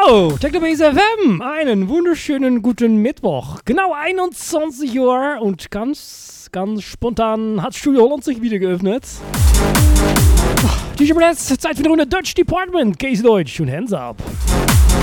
Hallo, Technobase FM, einen wunderschönen guten Mittwoch. Genau 21 Uhr und ganz spontan hat Studio Holland sich wieder geöffnet. DJ Blitz, Zeit für eine Runde Dutch Department, Case Deutsch und Hands Up.